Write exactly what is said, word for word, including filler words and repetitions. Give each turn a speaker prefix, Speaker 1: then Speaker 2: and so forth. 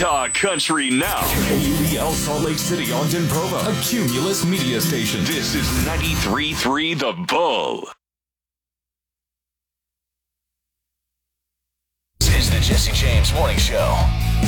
Speaker 1: Talk Country now.
Speaker 2: A U E L Salt Lake City, Ogden, Provo, a Cumulus media station.
Speaker 1: This is ninety-three point three The Bull.
Speaker 3: This is the Jesse James Morning Show.